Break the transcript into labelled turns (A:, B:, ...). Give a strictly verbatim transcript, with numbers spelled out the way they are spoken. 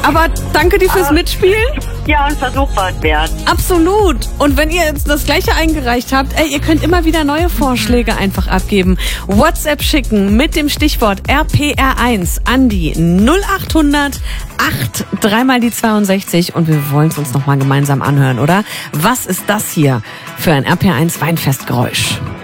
A: Aber danke dir fürs Mitspielen.
B: Ja, ein Versuch war es wert.
A: Absolut. Und wenn ihr jetzt das Gleiche eingereicht habt, ey, ihr könnt immer wieder neue Vorschläge einfach abgeben. WhatsApp schicken mit dem Stichwort R P R eins an die null acht hundert acht dreimal die zweiundsechzig und wir wollen es uns nochmal gemeinsam anhören, oder? Was ist das hier für ein R P R eins Weinfestgeräusch?